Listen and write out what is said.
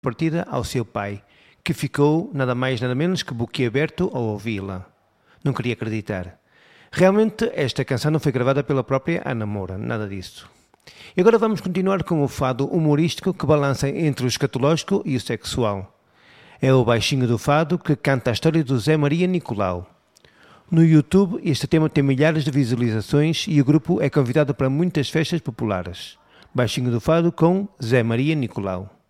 partida ao seu pai, que ficou nada mais nada menos que boquiaberto ao ouvi-la. Não queria acreditar. Realmente esta canção não foi gravada pela própria Ana Moura, nada disso. E agora vamos continuar com o fado humorístico que balança entre o escatológico e o sexual. É o baixinho do fado que canta a história do Zé Maria Nicolau. No YouTube este tema tem milhares de visualizações e o grupo é convidado para muitas festas populares. Baixinho do fado com Zé Maria Nicolau.